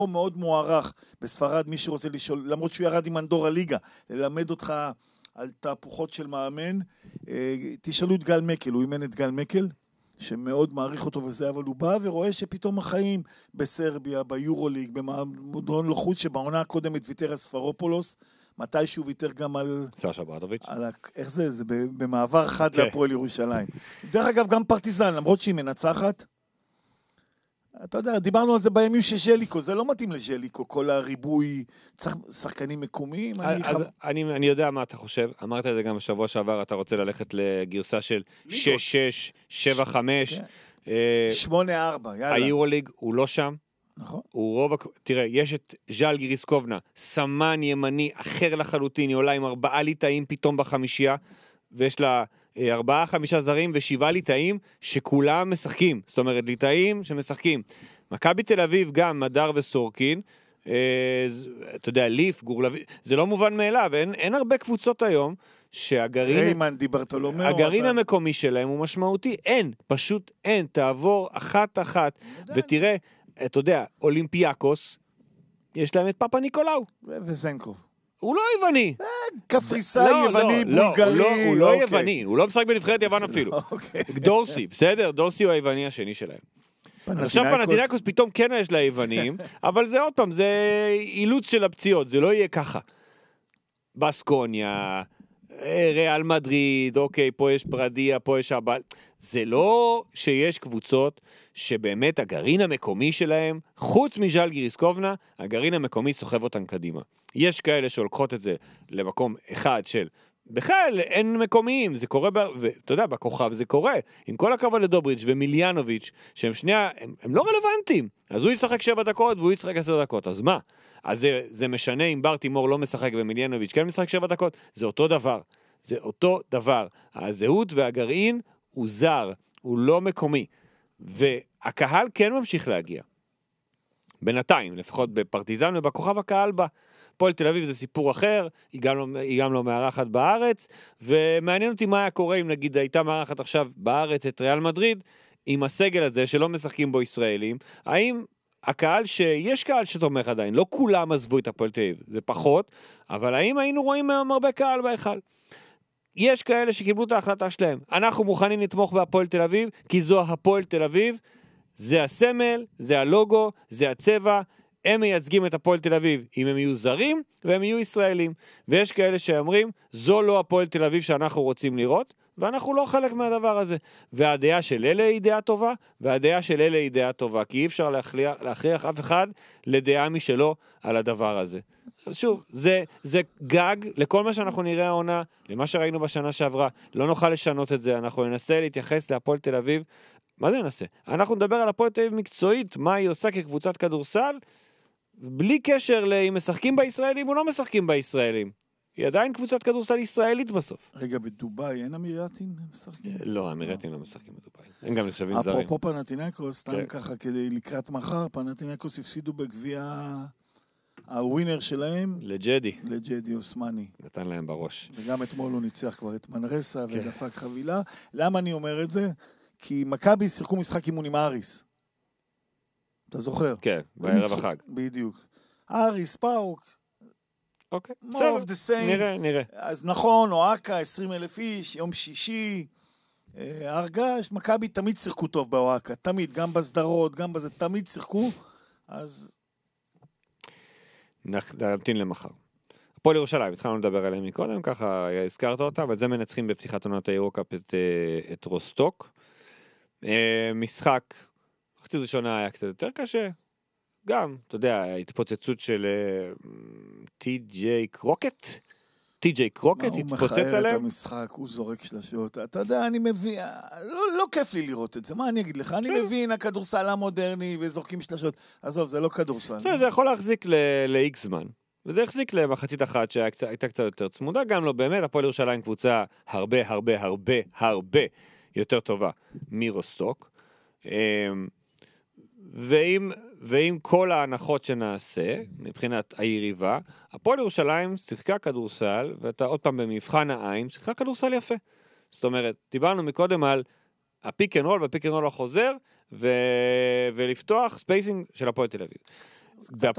מאוד מוערך בספרד, מי שרוצה לשאול, למרות שהוא ירד עם אנדורה ליגה, ללמד אותך על תהפוכות של מאמן. תשאלו את גל מקל, הוא אימן את גל מקל, שמאוד מעריך אותו וזה, אבל הוא בא ורואה שפתאום החיים בסרביה, ביורוליג, במועדון לחוץ, שבעונה הקודמת ויתר הספרופולוס, מתישהו ויתר גם על... סשה ברדוביץ'. איך זה? זה במעבר חד להפועל ירושלים. דרך אגב, גם פרטיזן, למרות שהיא מנצחת, אתה יודע, דיברנו על זה בימים שז'ליקו, זה לא מתאים לז'ליקו, כל הריבוי, צריך שחקנים מקומיים. אני יודע מה אתה חושב, אמרת את זה גם בשבוע שעבר, אתה רוצה ללכת לגרסה של 6-6, 7-5, 8-4, יאללה. היורוליג הוא לא שם, נכון. הוא רוב, תראה, יש את ז'לגיריס קובנה, סמן ימני אחר לחלוטין, היא עולה עם 4 ליטאים פתאום בחמישייה, ויש לה 4-5 זרים ו7 ליטאים שכולם משחקים, זאת אומרת ליטאים שמשחקים. מכבי תל אביב גם מדר וסורקין, אתה יודע, ליף, גורלבי, זה לא מובן מאליו, אין הרבה קבוצות היום שהגרעין... ריימן דיברטולומיאו. הגרעין המקומי שלהם הוא משמעותי, אין, פשוט אין, תעבור אחת, ותראה, אתה יודע, אולימפיאקוס, יש להם את פאפה ניקולאו. וזנקוב. הוא לא יווני. קפריסאי, יווני, בולגרי. הוא לא יווני, הוא לא משחק בנבחרת יוון אפילו. דורסי, בסדר? דורסי הוא היווני השני שלהם. עכשיו פנתינאיקוס פתאום כן יש לה יוונים, אבל זה עוד פעם, זה אילוץ של הפציעות, זה לא יהיה ככה. בסקוניה, ריאל מדריד, אוקיי, פה יש פרדיה, פה יש אבל. זה לא שיש קבוצות שבאמת הגרעין המקומי שלהם, חוץ מז'לגיריס קובנה, הגרעין המקומי סוחב אותן קדימה. יש כאלה שהולכות את זה למקום אחד של, בכלל אין מקומיים, זה קורה, ואתה יודע, בכוכב זה קורה, עם כל הכבוד לדובריץ' ומיליאנוביץ', שהם שנייה, הם לא רלוונטיים, אז הוא ישחק 7 דקות והוא ישחק 10 דקות, אז מה? אז זה משנה אם בר תימור לא משחק ומיליאנוביץ' כן משחק 7 דקות, זה אותו דבר, זה אותו דבר, הזהות והגרעין הוא זר, הוא לא מקומי, והקהל כן ממשיך להגיע, בינתיים, לפחות בפרטיזן ובכוכב הקהל בה, פועל תל אביב זה סיפור אחר, היא גם לא מארחת בארץ, ומעניין אותי מה היה קורה אם נגיד הייתה מארחת עכשיו בארץ את ריאל מדריד, עם הסגל הזה שלא משחקים בו ישראלים, האם הקהל שיש קהל שתומך עדיין, לא כולם עזבו את הפועל תל אביב, זה פחות, אבל האם היינו רואים מהם הרבה קהל בהיכל? יש כאלה שקיבלו את ההחלטה שלהם, אנחנו מוכנים לתמוך בהפועל תל אביב, כי זו הפועל תל אביב, זה הסמל, זה הלוגו, זה הצבע, הם מייצגים את הפועל תל אביב, אם הם יהיו זרים והם יהיו ישראלים. ויש כאלה שאומרים, זו לא הפועל תל אביב שאנחנו רוצים לראות, ואנחנו לא חלק מהדבר הזה. והדעה של אלה היא דעה טובה, והדעה של אלה היא דעה טובה, כי אי אפשר להכריח אף אחד לדעה משלו על הדבר הזה. אז שוב, זה גג לכל מה שאנחנו נראה העונה, למה שראינו בשנה שעברה, לא נוכל לשנות את זה, אנחנו ננסה להתייחס להפועל תל אביב, מה זה ננסה? אנחנו נדבר על הפועל תל אביב מקצועית, מה היא עושה כקבוצת כדורסל, בלי קשר לאם משחקים בישראלים או לא משחקים בישראלים. היא עדיין קבוצת כדורסל ישראלית בסוף. רגע, בדוביי אין אמירתים משחקים? לא, אמירתים לא משחקים בדוביי. הם גם נחשבים זרים. אפרופו פנתינאיקוס, סתם ככה כדי לקראת מחר, פנתינאיקוס הפסידו בגביע הווינר שלהם. לג'די אוסמני. נתן להם בראש. וגם אתמול הוא ניצח כבר את מנרסה ודפק חבילה. למה אני אומר את זה? כי מכבי שיחקו משחק אימון עם אריס. אתה זוכר? כן, בערב החג. בדיוק. אריס, פאוק. אוקיי, בסדר. נראה. אז נכון, אוהקה, 20,000 איש, יום שישי, הרגש, מכבי תמיד שיחקו טוב באוהקה, תמיד, גם בסדרות, גם בזה, תמיד שיחקו, אז... נמתין למחר. הפועל ירושלים, התחלנו לדבר עליהם מקודם, ככה הזכרת אותם, אבל זה מנצחים בפתיחת עונת היורוקאפ את רוסטוק. משחק, מחצית ראשונה היה קצת יותר קשה, גם, אתה יודע, ההתפוצצות של טי.ג'יי קרוקט התפוצץ עליהם. הוא מחר את המשחק, הוא זורק שלשות, אתה יודע, אני מבין, לא כיף לי לראות את זה, מה אני אגיד לך? אני מבין, הכדורסל המודרני וזורקים שלשות, עזוב, זה לא כדורסל. זה יכול להחזיק ל-X זמן, וזה החזיק למחצית אחת שהייתה קצת יותר צמודה, גם לא באמת, הפועל ירושלים קבוצה הרבה יותר טובה מרוסטוק, ועם כל ההנחות שנעשה, מבחינת היריבה, הפועל ירושלים שיחקה כדורסל, ואתה עוד פעם במבחן העין, שיחקה כדורסל יפה. זאת אומרת, דיברנו מקודם על הפיק אנד רול, והפיק אנד רול החוזר, ולפתוח ספייסינג של הפועל תל אביב.